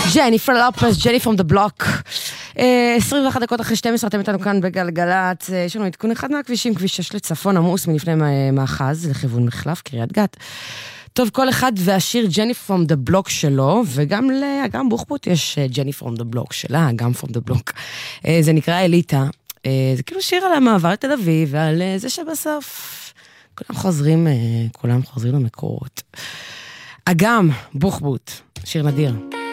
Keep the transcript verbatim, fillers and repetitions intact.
ג'ניפר לופס, ג'ני פרום דה בלוק. עשרים ואחת דקות אחרי שתים עשרה, אתם איתנו כאן בגלגלת. יש לנו עדכון אחד מהכבישים, כביש שש לצפון, עמוס מלפני מאחז, לכיוון מחלף, קריית גת. טוב, כל אחד והשיר ג'ני פרום דה בלוק שלו, וגם לאגם בוחבוט יש ג'ני פרום דה בלוק שלה, אגם פרום דה בלוק. זה נקרא אליטה. זה כאילו שיר על המעבר לתל אביב, ועל זה שבסוף כולם חוזרים, כולם חוזרים למקורות. אגם בוחבוט, שיר נדיר.